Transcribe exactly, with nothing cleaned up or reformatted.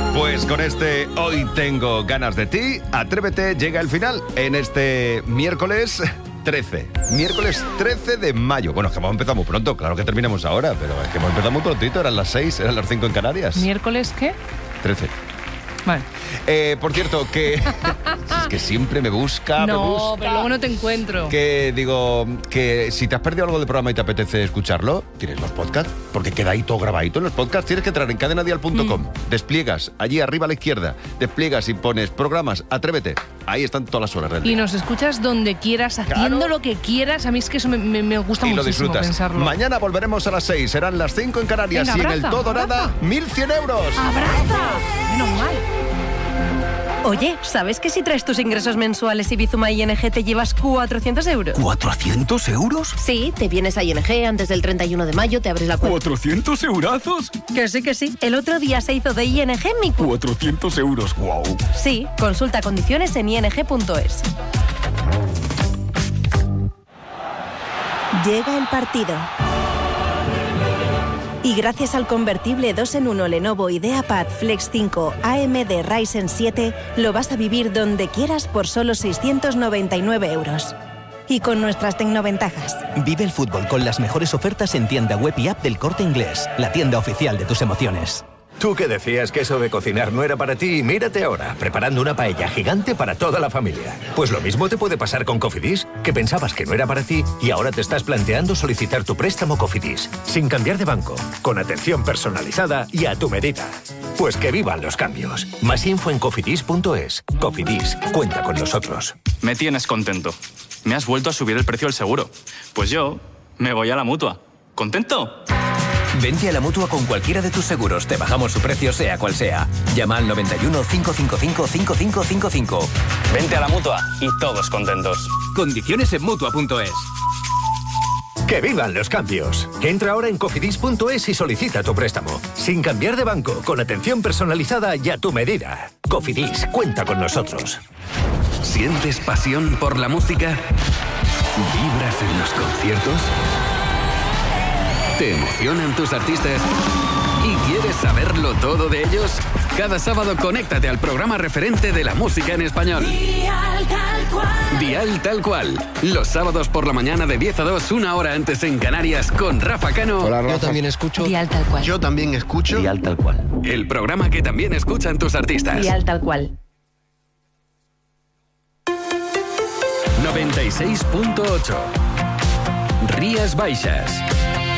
Pues con este Hoy tengo ganas de ti, Atrévete llega el final en este miércoles trece. Miércoles trece de mayo. Bueno, es que hemos empezado muy pronto, claro que terminamos ahora, pero es que hemos empezado muy prontito, eran las seis, eran las cinco en Canarias. ¿Miércoles qué? trece. Vale. Eh, por cierto, que es que siempre me busca, no, me busca. pero luego no te encuentro. Que digo, que si te has perdido algo del programa y te apetece escucharlo, tienes los podcasts, porque queda ahí todo grabadito en los podcasts. Tienes que entrar en cadena dial punto com, mm. despliegas, allí arriba a la izquierda, despliegas y pones programas, Atrévete. Ahí están todas las horas del día. Y nos escuchas donde quieras, haciendo claro. lo que quieras. A mí es que eso me, me, me gusta y muchísimo lo disfrutas. Pensarlo. Mañana volveremos a las seis, serán las cinco en Canarias. Venga, y abraza, en el todo abraza. nada, mil cien euros. ¡Abraza! Menos mal. Oye, ¿sabes que si traes tus ingresos mensuales y Bizuma I N G te llevas cuatrocientos euros? ¿cuatrocientos euros? Sí, te vienes a I N G antes del treinta y uno de mayo, te abres la cuenta. ¿cuatrocientos eurazos? Que sí, que sí. El otro día se hizo de I N G mi... cuatrocientos euros, wow. Sí, consulta condiciones en i n g punto es. Llega el partido. Y gracias al convertible dos en uno Lenovo IdeaPad Flex cinco A M D Ryzen siete, lo vas a vivir donde quieras por solo seiscientos noventa y nueve euros. Y con nuestras tecnoventajas. Vive el fútbol con las mejores ofertas en tienda web y app del Corte Inglés, la tienda oficial de tus emociones. Tú que decías que eso de cocinar no era para ti, mírate ahora, preparando una paella gigante para toda la familia. Pues lo mismo te puede pasar con Cofidis, que pensabas que no era para ti y ahora te estás planteando solicitar tu préstamo Cofidis, sin cambiar de banco, con atención personalizada y a tu medida. Pues que vivan los cambios. Más info en cofidis punto es. Cofidis, cuenta con nosotros. Me tienes contento. Me has vuelto a subir el precio del seguro. Pues yo me voy a la Mutua. ¿Contento? Vente a la Mutua con cualquiera de tus seguros. Te bajamos su precio sea cual sea. Llama al noventa y uno, cinco cinco cinco, cinco cinco cinco cinco. Vente a la Mutua y todos contentos. Condiciones en Mutua punto es. ¡Que vivan los cambios! Entra ahora en cofidis punto es y solicita tu préstamo. Sin cambiar de banco, con atención personalizada y a tu medida. Cofidis, cuenta con nosotros. ¿Sientes pasión por la música? ¿Vibras en los conciertos? ¿Te emocionan tus artistas? ¿Y quieres saberlo todo de ellos? Cada sábado conéctate al programa referente de la música en español. Dial Tal Cual. Dial Tal Cual. Los sábados por la mañana de diez a dos, una hora antes en Canarias, con Rafa Cano. Hola, Rafa. Yo también escucho. Dial Tal Cual. Yo también escucho. Dial Tal Cual. El programa que también escuchan tus artistas. Dial Tal Cual. noventa y seis punto ocho. Rías Baixas.